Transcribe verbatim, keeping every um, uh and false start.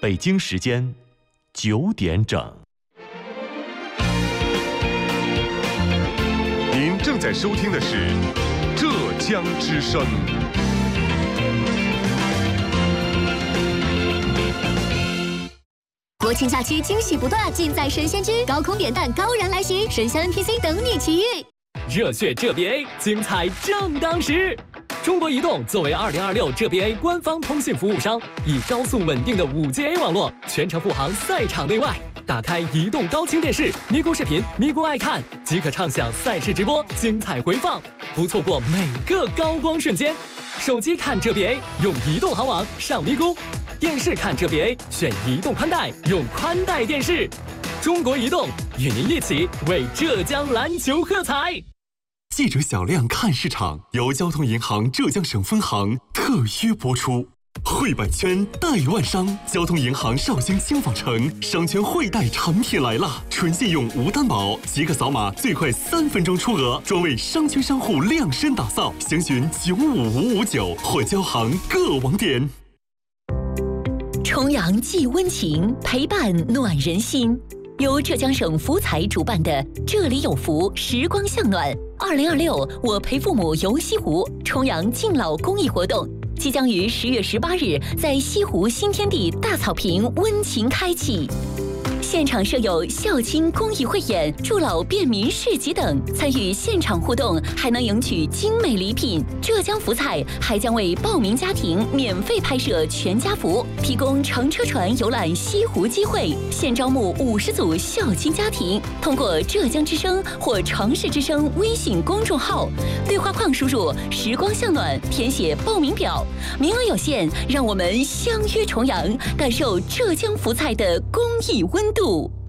北京时间九点整。 您正在收听的是浙江之声。 国庆假期惊喜不断，尽在神仙居，高空扁担高燃来袭，神仙 N P C 等你奇遇。 热血浙 B A， 精彩正当时。中国移动作为二零二六浙 B A 官方通信服务商，以高速稳定的 五 G A 网络，全程护航赛场内外。打开移动高清电视，咪咕视频，咪咕爱看，即可畅享赛事直播，精彩回放，不错过每个高光瞬间。手机看浙 B A， 用移动行网上咪咕；电视看浙 B A， 选移动宽带，用宽带电视。中国移动与您一起为浙江篮球喝彩。 记者小亮看市场由交通银行浙江省分行特约播出。汇百圈代万商，交通银行绍兴轻纺城商圈汇贷产品来了，纯信用无担保，即可扫码最快三分钟出额，专为商圈商户量身打造，详询九五五五九或交行各网点。 重阳寄温情，陪伴暖人心。由浙江省福彩主办的“这里有福，时光向暖”二零二六我陪父母游西湖重阳敬老公益活动，即将于十月十八日在西湖新天地大草坪温情开启。现场设有孝亲公益汇演、助老便民市集等，参与现场互动还能赢取精美礼品。浙江福彩还将为报名家庭免费拍摄全家福，提供乘车船游览西湖机会。现招募五十组孝亲家庭，通过浙江之声或城市之声微信公众号对话框输入“时光向暖”，填写报名表，名额有限，让我们相约重阳，感受浙江福彩的公益温度。